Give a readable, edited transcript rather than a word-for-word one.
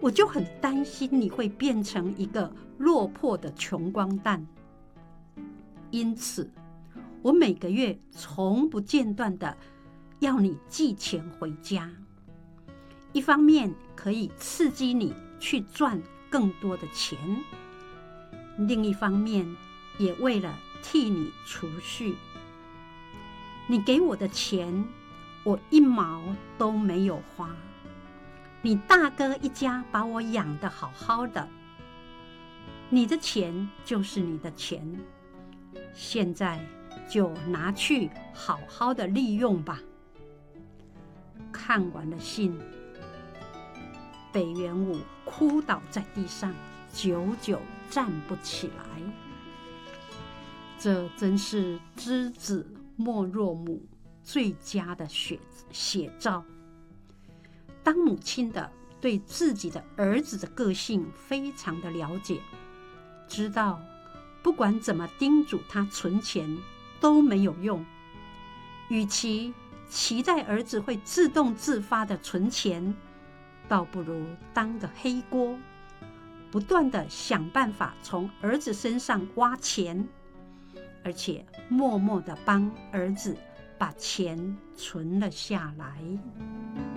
我就很担心你会变成一个落魄的穷光蛋。因此，我每个月从不间断的要你寄钱回家，一方面可以刺激你去赚更多的钱，另一方面也为了替你储蓄。你给我的钱，我一毛都没有花。你大哥一家把我养得好好的，你的钱就是你的钱，现在就拿去好好的利用吧。看完了信，北元武哭倒在地上，久久站不起来。这真是知子莫若母最佳的写照。当母亲的对自己的儿子的个性非常的了解，知道不管怎么叮嘱他存钱都没有用，与其期待儿子会自动自发的存钱，倒不如当个黑锅，不断的想办法从儿子身上挖钱，而且默默的帮儿子把钱存了下来。